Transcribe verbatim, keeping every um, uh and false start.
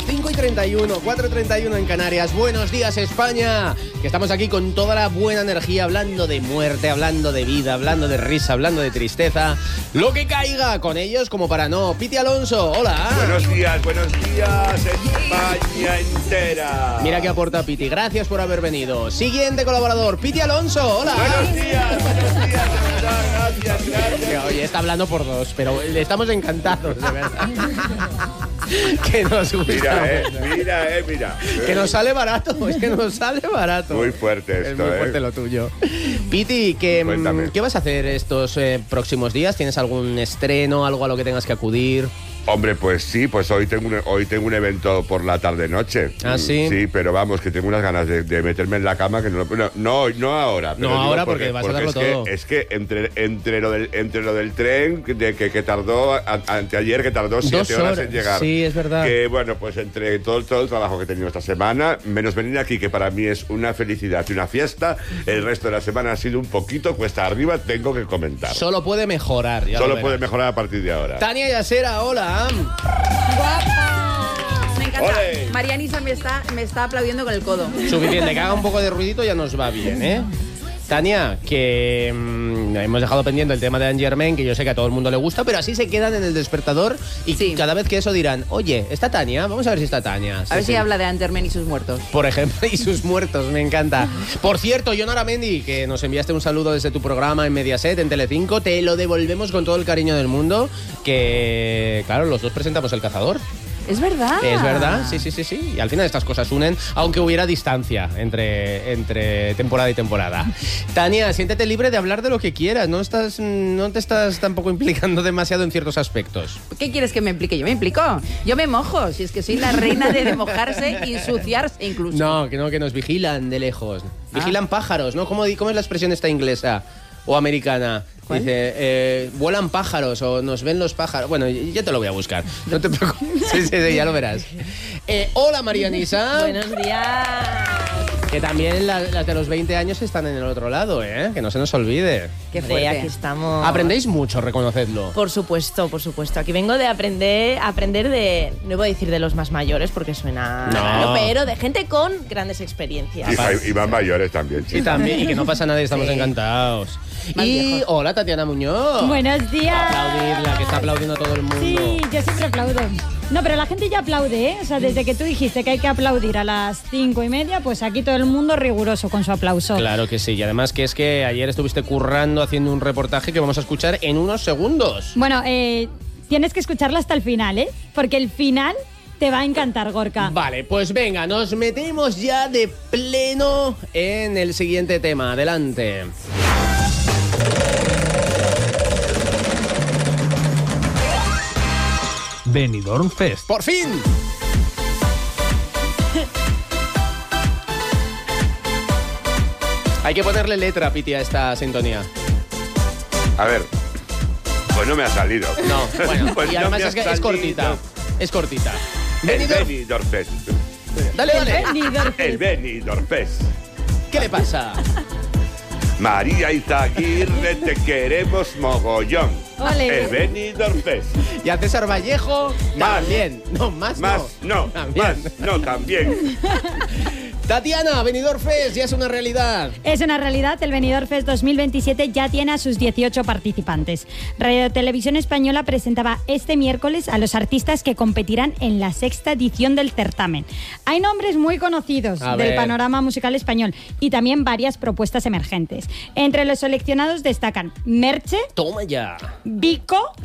cinco y treinta y uno, cuatro y treinta y uno en Canarias. Buenos días, España. Que estamos aquí con toda la buena energía, hablando de muerte, hablando de vida, hablando de risa, hablando de tristeza. Lo que caiga con ellos como para no. Piti Alonso, hola. Buenos días, buenos días, España entera. Mira qué aporta Piti. Gracias por haber venido. Siguiente colaborador, Piti Alonso, hola. Buenos días, buenos días, de verdad, gracias, gracias. Oye, está hablando por dos, pero estamos encantados, de verdad. Que nos gusta. Mira, eh, mira, eh, mira. Que nos sale barato, es que nos sale barato. Muy fuerte esto, Es muy fuerte eh. lo tuyo. Piti, ¿qué, ¿qué vas a hacer estos eh, próximos días? ¿Tienes algún estreno, algo a lo que tengas que acudir? Hombre, pues sí, pues hoy tengo un, hoy tengo un evento por la tarde-noche. ¿Ah, sí? Sí, pero vamos, que tengo unas ganas de, de meterme en la cama que no no, no, no ahora. Pero No digo ahora porque, porque vas a darlo es todo. Que, es que entre, entre, lo del, entre lo del tren, de que, que tardó, a, anteayer que tardó siete horas, horas en llegar. Sí, es verdad. Que bueno, pues entre todo, todo el trabajo que he tenido esta semana, menos venir aquí, que para mí es una felicidad y una fiesta, el resto de la semana ha sido un poquito cuesta arriba, tengo que comentar. Solo puede mejorar. Ya Solo puede mejorar a partir de ahora. Tania Yasera, hola. ¡Guapa! Me encanta. ¡Ole! Marianisa me está, me está aplaudiendo con el codo. Suficiente, que haga un poco de ruidito ya nos va bien, ¿eh? Tania, que mmm, hemos dejado pendiente el tema de Anne Germain, que yo sé que a todo el mundo le gusta, pero así se quedan en el despertador y Sí. cada vez que eso dirán, oye, ¿está Tania? Vamos a ver si está Tania. A ver si habla de Anne Germain y sus muertos. Por ejemplo, y sus muertos, me encanta. Por cierto, Jon Aramendi, que nos enviaste un saludo desde tu programa en Mediaset, en Telecinco, te lo devolvemos con todo el cariño del mundo, que, claro, los dos presentamos El Cazador. Es verdad. Es verdad, sí, sí, sí, sí. Y al final estas cosas unen, aunque hubiera distancia entre, entre temporada y temporada. Tania, siéntete libre de hablar de lo que quieras. No estás, no te estás tampoco implicando demasiado en ciertos aspectos. ¿Qué quieres que me implique? Yo me implico. Yo me mojo. Si es que soy la reina de, de mojarse y ensuciarse incluso. No, que no, que nos vigilan de lejos. Vigilan ah. pájaros, ¿no? ¿Cómo, ¿Cómo es la expresión esta inglesa o americana? ¿Cuál? Dice, eh, vuelan pájaros o nos ven los pájaros. Bueno, ya te lo voy a buscar. No te preocupes. Sí, sí, sí, ya lo verás. Eh, hola, Marianisa. Buenos días. Que también la, las de los veinte años están en el otro lado, ¿eh? Que no se nos olvide. Qué Hombre, fuerte. aquí estamos. Aprendéis mucho, reconocedlo. Por supuesto, por supuesto. Aquí vengo de aprender, aprender de, no voy a decir de los más mayores porque suena No. raro, pero de gente con grandes experiencias. Y, y van mayores también, Y chicos. también, y que no pasa nada y estamos Sí. encantados. Más Y viejos. hola, Tatiana Muñoz. Buenos días. Aplaudirla, que está aplaudiendo a todo el mundo. Sí, yo siempre aplaudo. No, pero la gente ya aplaude, ¿eh? O sea, desde que tú dijiste que hay que aplaudir a las cinco y media, pues aquí todo el mundo riguroso con su aplauso. Claro que sí, y además que es que ayer estuviste currando haciendo un reportaje que vamos a escuchar en unos segundos. Bueno, eh, tienes que escucharlo hasta el final, ¿eh? Porque el final te va a encantar, Gorka. Vale, pues venga, nos metemos ya de pleno en el siguiente tema. Adelante. Benidorm Fest. ¡Por fin! Hay que ponerle letra, Piti, a esta sintonía. A ver, pues no me ha salido. No, bueno, Pues y no además me ha es que es salido. cortita. Es cortita. El Benidorm- Benidorm Fest. Dale, dale. Benidorm El Fest. Benidorm Fest. ¿Qué le pasa? María Izaguirre, te queremos mogollón. Ole. El Benidorm Fest. Y a César Vallejo Más. también. No, más, Más, no, También. más, no, también. Tatiana, Benidorm Fest ya es una realidad. Es una realidad, el Benidorm Fest dos mil veintisiete ya tiene a sus dieciocho participantes. Radio Televisión Española presentaba este miércoles a los artistas que competirán en la sexta edición del certamen. Hay nombres muy conocidos A del ver. panorama musical español y también varias propuestas emergentes. Entre los seleccionados destacan Merche, Toma ya. Vico,